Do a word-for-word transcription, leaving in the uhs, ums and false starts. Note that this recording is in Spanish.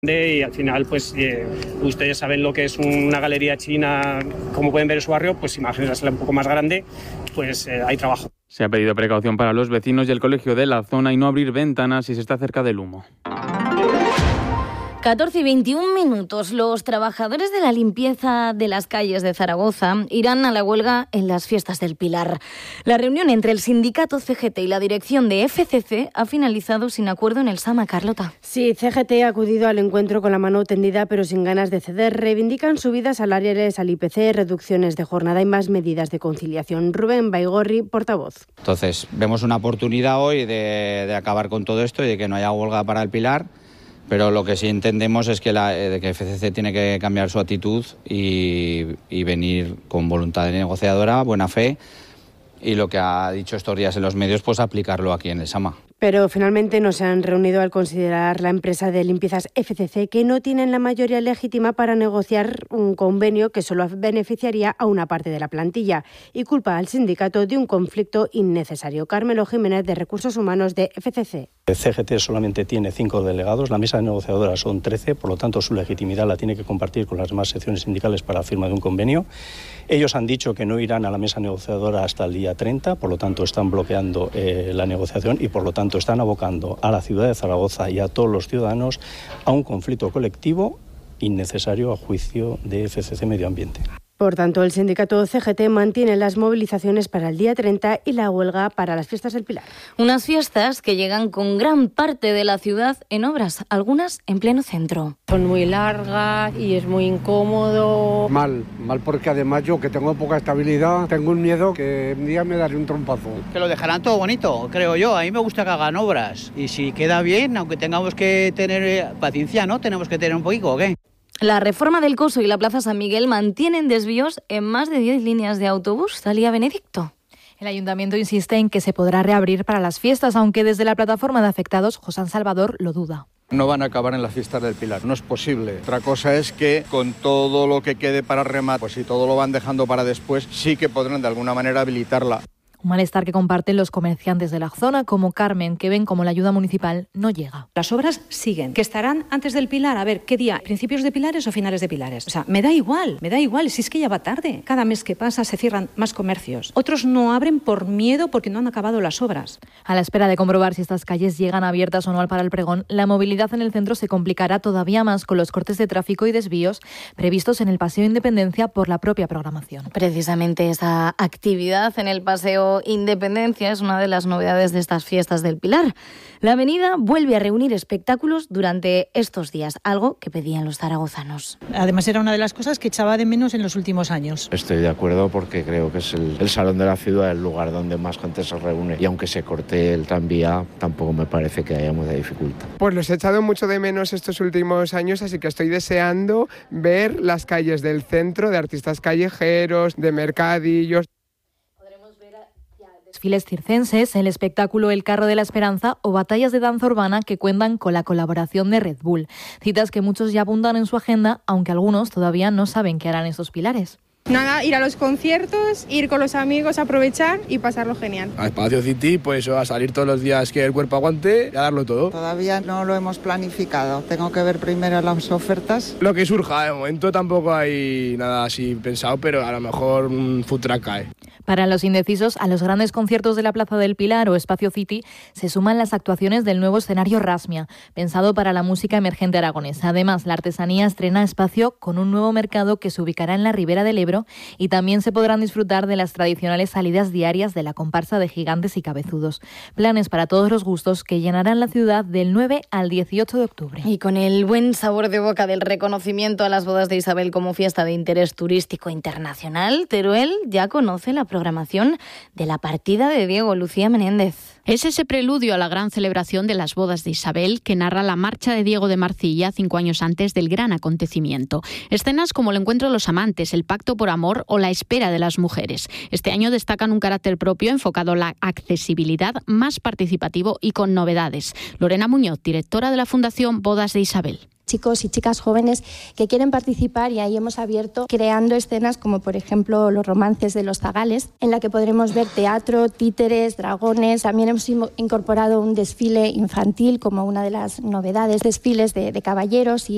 Y al final, pues eh, ustedes saben lo que es una galería china, como pueden ver en su barrio, pues imagínensela un poco más grande, pues eh, hay trabajo. Se ha pedido precaución para los vecinos y el colegio de la zona y no abrir ventanas si se está cerca del humo. catorce y veintiún minutos. Los trabajadores de la limpieza de las calles de Zaragoza irán a la huelga en las fiestas del Pilar. La reunión entre el sindicato C G T y la dirección de F C C ha finalizado sin acuerdo en el Sama, Carlota. Sí, C G T ha acudido al encuentro con la mano tendida pero sin ganas de ceder. Reivindican subidas salariales al I P C, reducciones de jornada y más medidas de conciliación. Rubén Baigorri, portavoz. Entonces, vemos una oportunidad hoy de, de acabar con todo esto y de que no haya huelga para el Pilar. Pero lo que sí entendemos es que, la, de que F C C tiene que cambiar su actitud y, y venir con voluntad de negociadora, buena fe, y lo que ha dicho estos días en los medios, pues aplicarlo aquí en el Sama. Pero finalmente no se han reunido al considerar la empresa de limpiezas F C C que no tienen la mayoría legítima para negociar un convenio que solo beneficiaría a una parte de la plantilla y culpa al sindicato de un conflicto innecesario. Carmelo Jiménez, de Recursos Humanos de F C C. El C G T solamente tiene cinco delegados, la mesa negociadora son trece, por lo tanto su legitimidad la tiene que compartir con las demás secciones sindicales para la firma de un convenio. Ellos han dicho que no irán a la mesa negociadora hasta el día treinta, por lo tanto están bloqueando eh, la negociación y por lo tanto están abocando a la ciudad de Zaragoza y a todos los ciudadanos a un conflicto colectivo innecesario a juicio de F C C Medio Ambiente. Por tanto, el sindicato C G T mantiene las movilizaciones para el día treinta y la huelga para las fiestas del Pilar. Unas fiestas que llegan con gran parte de la ciudad en obras, algunas en pleno centro. Son muy largas y es muy incómodo. Mal, mal porque además yo que tengo poca estabilidad, tengo un miedo que un día me daré un trompazo. Que lo dejarán todo bonito, creo yo. A mí me gusta que hagan obras y si queda bien, aunque tengamos que tener paciencia, ¿no? Tenemos que tener un poquito, ¿o qué? La reforma del Coso y la Plaza San Miguel mantienen desvíos en más de diez líneas de autobús. Talía Benedicto. El ayuntamiento insiste en que se podrá reabrir para las fiestas, aunque desde la plataforma de afectados, José Salvador lo duda. No van a acabar en las fiestas del Pilar, no es posible. Otra cosa es que con todo lo que quede para remate, pues si todo lo van dejando para después, sí que podrán de alguna manera habilitarla. Un malestar que comparten los comerciantes de la zona, como Carmen, que ven como la ayuda municipal no llega. Las obras siguen, que estarán antes del Pilar. A ver, ¿qué día? ¿Principios de Pilares o finales de Pilares? O sea, me da igual, me da igual, si es que ya va tarde. Cada mes que pasa se cierran más comercios. Otros no abren por miedo porque no han acabado las obras. A la espera de comprobar si estas calles llegan abiertas o no al para el pregón, la movilidad en el centro se complicará todavía más con los cortes de tráfico y desvíos previstos en el Paseo Independencia por la propia programación. Precisamente esa actividad en el Paseo Independencia es una de las novedades de estas fiestas del Pilar. La avenida vuelve a reunir espectáculos durante estos días, algo que pedían los zaragozanos. Además era una de las cosas que echaba de menos en los últimos años. Estoy de acuerdo porque creo que es el, el salón de la ciudad, el lugar donde más gente se reúne, y aunque se corte el tranvía, tampoco me parece que haya mucha dificultad. Pues los he echado mucho de menos estos últimos años, así que estoy deseando ver las calles del centro, de artistas callejeros, de mercadillos. Desfiles circenses, el espectáculo El Carro de la Esperanza o batallas de danza urbana que cuentan con la colaboración de Red Bull. Citas que muchos ya apuntan en su agenda, aunque algunos todavía no saben qué harán estos pilares. Nada, ir a los conciertos, ir con los amigos, aprovechar y pasarlo genial. A Espacio City, pues a salir todos los días que el cuerpo aguante y a darlo todo. Todavía no lo hemos planificado, tengo que ver primero las ofertas. Lo que surja, de momento tampoco hay nada así pensado, pero a lo mejor un food truck cae. Para los indecisos, a los grandes conciertos de la Plaza del Pilar o Espacio City se suman las actuaciones del nuevo escenario Rasmia, pensado para la música emergente aragonesa. Además, la artesanía estrena espacio con un nuevo mercado que se ubicará en la Ribera del Ebro y también se podrán disfrutar de las tradicionales salidas diarias de la comparsa de gigantes y cabezudos. Planes para todos los gustos que llenarán la ciudad del nueve al dieciocho de octubre. Y con el buen sabor de boca del reconocimiento a las bodas de Isabel como fiesta de interés turístico internacional, Teruel ya conoce la programación de la partida de Diego. Lucía Menéndez. Es ese preludio a la gran celebración de las bodas de Isabel que narra la marcha de Diego de Marcilla cinco años antes del gran acontecimiento. Escenas como el encuentro de los amantes, el pacto por amor o la espera de las mujeres. Este año destacan un carácter propio enfocado a la accesibilidad, más participativo y con novedades. Lorena Muñoz, directora de la Fundación Bodas de Isabel. Chicos y chicas jóvenes que quieren participar, y ahí hemos abierto creando escenas como por ejemplo los romances de los zagales, en la que podremos ver teatro, títeres, dragones. También hemos incorporado un desfile infantil como una de las novedades, desfiles de, de caballeros y